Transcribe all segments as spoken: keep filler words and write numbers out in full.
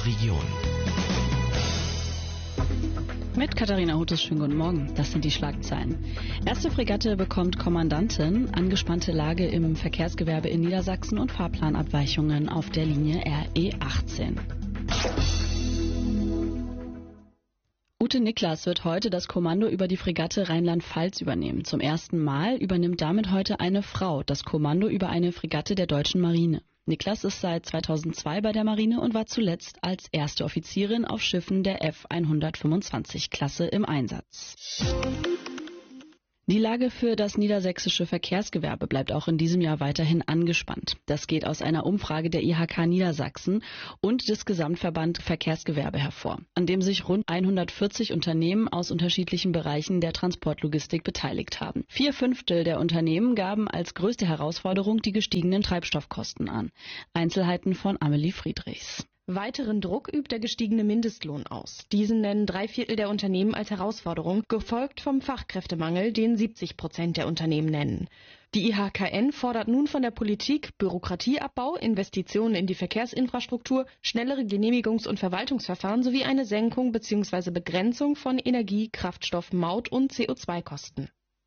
Region. Mit Katharina Huttes, schönen guten Morgen. Das sind die Schlagzeilen. Erste Fregatte bekommt Kommandantin, angespannte Lage im Verkehrsgewerbe in Niedersachsen und Fahrplanabweichungen auf der Linie R E achtzehn. Ute Niklas wird heute das Kommando über die Fregatte Rheinland-Pfalz übernehmen. Zum ersten Mal übernimmt damit heute eine Frau das Kommando über eine Fregatte der deutschen Marine. Niklas ist seit zweitausendzwei bei der Marine und war zuletzt als erste Offizierin auf Schiffen der F hundertfünfundzwanzig-Klasse im Einsatz. Die Lage für das niedersächsische Verkehrsgewerbe bleibt auch in diesem Jahr weiterhin angespannt. Das geht aus einer Umfrage der I H K Niedersachsen und des Gesamtverband Verkehrsgewerbe hervor, an dem sich rund hundertvierzig Unternehmen aus unterschiedlichen Bereichen der Transportlogistik beteiligt haben. Vier Fünftel der Unternehmen gaben als größte Herausforderung die gestiegenen Treibstoffkosten an. Einzelheiten von Amelie Friedrichs. Weiteren Druck übt der gestiegene Mindestlohn aus. Diesen nennen drei Viertel der Unternehmen als Herausforderung, gefolgt vom Fachkräftemangel, den siebzig Prozent der Unternehmen nennen. Die I H K N fordert nun von der Politik Bürokratieabbau, Investitionen in die Verkehrsinfrastruktur, schnellere Genehmigungs- und Verwaltungsverfahren sowie eine Senkung bzw. Begrenzung von Energie-, Kraftstoff-, Maut- und C O zwei Kosten.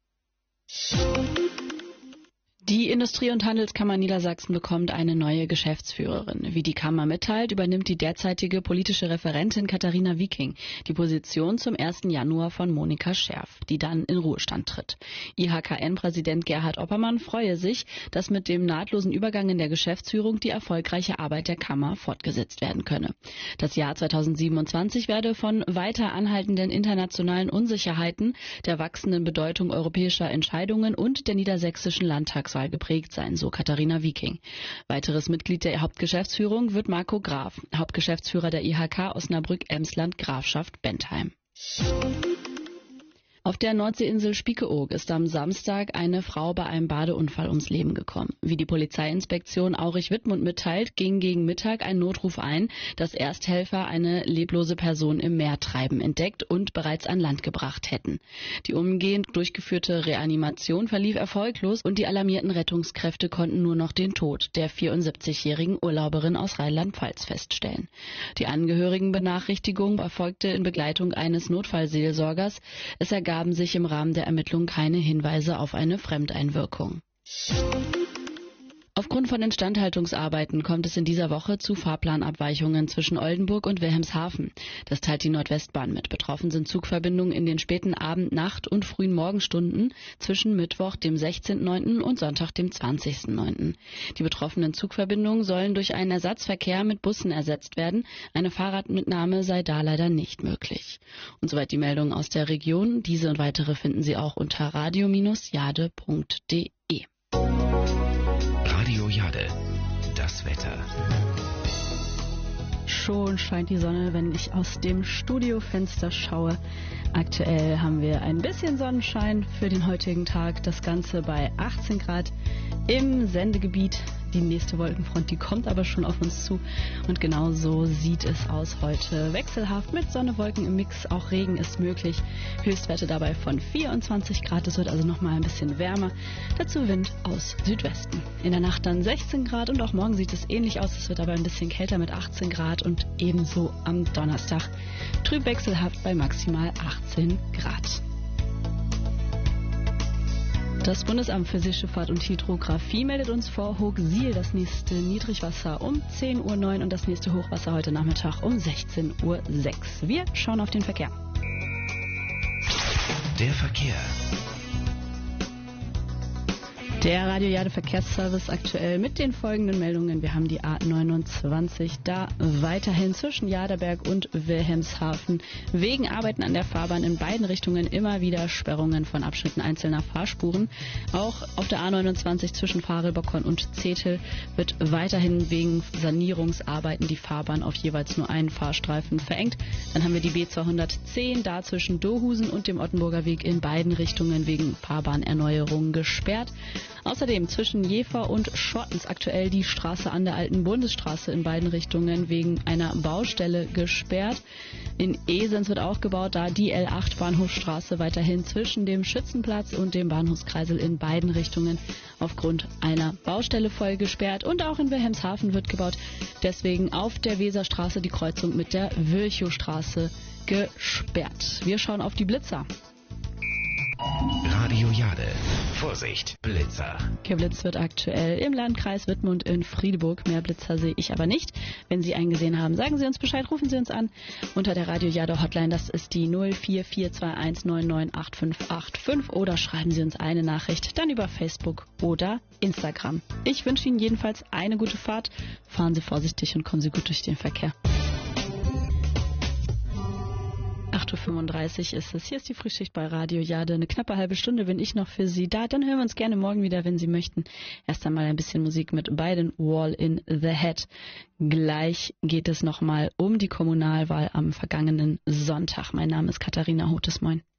Die Industrie- und Handelskammer Niedersachsen bekommt eine neue Geschäftsführerin. Wie die Kammer mitteilt, übernimmt die derzeitige politische Referentin Katharina Wieking die Position zum ersten Januar von Monika Scherf, die dann in Ruhestand tritt. I H K N-Präsident Gerhard Oppermann freue sich, dass mit dem nahtlosen Übergang in der Geschäftsführung die erfolgreiche Arbeit der Kammer fortgesetzt werden könne. Das Jahr zweitausendsiebenundzwanzig werde von weiter anhaltenden internationalen Unsicherheiten, der wachsenden Bedeutung europäischer Entscheidungen und der niedersächsischen Landtags geprägt sein, so Katharina Wieking. Weiteres Mitglied der Hauptgeschäftsführung wird Marco Graf, Hauptgeschäftsführer der I H K Osnabrück-Emsland Grafschaft Bentheim. Auf der Nordseeinsel Spiekeroog ist am Samstag eine Frau bei einem Badeunfall ums Leben gekommen. Wie die Polizeiinspektion Aurich-Wittmund mitteilt, ging gegen Mittag ein Notruf ein, dass Ersthelfer eine leblose Person im Meer treiben entdeckt und bereits an Land gebracht hätten. Die umgehend durchgeführte Reanimation verlief erfolglos und die alarmierten Rettungskräfte konnten nur noch den Tod der vierundsiebzigjährigen Urlauberin aus Rheinland-Pfalz feststellen. Die Angehörigenbenachrichtigung erfolgte in Begleitung eines Notfallseelsorgers. Es ergab gaben sich im Rahmen der Ermittlungen keine Hinweise auf eine Fremdeinwirkung. Aufgrund von Instandhaltungsarbeiten kommt es in dieser Woche zu Fahrplanabweichungen zwischen Oldenburg und Wilhelmshaven. Das teilt die Nordwestbahn mit. Betroffen sind Zugverbindungen in den späten Abend-, Nacht- und frühen Morgenstunden zwischen Mittwoch, dem sechzehnten neunten und Sonntag, dem zwanzigsten neunten Die betroffenen Zugverbindungen sollen durch einen Ersatzverkehr mit Bussen ersetzt werden. Eine Fahrradmitnahme sei da leider nicht möglich. Und soweit die Meldungen aus der Region. Diese und weitere finden Sie auch unter radio Bindestrich jade Punkt de. Radio Jade, das Wetter. Schon scheint die Sonne, wenn ich aus dem Studiofenster schaue. Aktuell haben wir ein bisschen Sonnenschein für den heutigen Tag. Das Ganze bei achtzehn Grad im Sendegebiet. Die nächste Wolkenfront, die kommt aber schon auf uns zu. Und genau so sieht es aus heute. Wechselhaft mit Sonne, Wolken im Mix. Auch Regen ist möglich. Höchstwerte dabei von vierundzwanzig Grad. Es wird also nochmal ein bisschen wärmer. Dazu Wind aus Südwesten. In der Nacht dann sechzehn Grad und auch morgen sieht es ähnlich aus. Es wird aber ein bisschen kälter mit achtzehn Grad und ebenso am Donnerstag. Trüb wechselhaft bei maximal achtzehn Grad. Das Bundesamt für Seeschifffahrt und Hydrographie meldet uns vor Hochsiel das nächste Niedrigwasser um zehn Uhr neun und das nächste Hochwasser heute Nachmittag um sechzehn Uhr sechs. Wir schauen auf den Verkehr. Der Verkehr. Der Radio Jade Verkehrsservice aktuell mit den folgenden Meldungen. Wir haben die A neunundzwanzig, da weiterhin zwischen Jaderberg und Wilhelmshaven wegen Arbeiten an der Fahrbahn in beiden Richtungen immer wieder Sperrungen von Abschnitten einzelner Fahrspuren. Auch auf der A neunundzwanzig zwischen Farelbockern und Zetel wird weiterhin wegen Sanierungsarbeiten die Fahrbahn auf jeweils nur einen Fahrstreifen verengt. Dann haben wir die B zweihundertzehn, da zwischen Dohusen und dem Ottenburger Weg in beiden Richtungen wegen Fahrbahnerneuerungen gesperrt. Außerdem zwischen Jever und Schortens aktuell die Straße an der alten Bundesstraße in beiden Richtungen wegen einer Baustelle gesperrt. In Esens wird auch gebaut, da die L acht Bahnhofstraße weiterhin zwischen dem Schützenplatz und dem Bahnhofskreisel in beiden Richtungen aufgrund einer Baustelle voll gesperrt. Und auch in Wilhelmshaven wird gebaut, deswegen auf der Weserstraße die Kreuzung mit der Virchowstraße gesperrt. Wir schauen auf die Blitzer. Radio Jade. Vorsicht, Blitzer. Geblitzt wird aktuell im Landkreis Wittmund in Friedeburg. Mehr Blitzer sehe ich aber nicht. Wenn Sie einen gesehen haben, sagen Sie uns Bescheid, rufen Sie uns an unter der Radio Jade Hotline. Das ist die null vier vier zwei eins neun neun acht fünf acht fünf oder schreiben Sie uns eine Nachricht, dann über Facebook oder Instagram. Ich wünsche Ihnen jedenfalls eine gute Fahrt. Fahren Sie vorsichtig und kommen Sie gut durch den Verkehr. acht Uhr fünfunddreißig ist es. Hier ist die Frühschicht bei Radio Jade. Eine knappe halbe Stunde bin ich noch für Sie da. Dann hören wir uns gerne morgen wieder, wenn Sie möchten. Erst einmal ein bisschen Musik mit Biden, Wall in the Head. Gleich geht es nochmal um die Kommunalwahl am vergangenen Sonntag. Mein Name ist Katharina Hotes. Moin.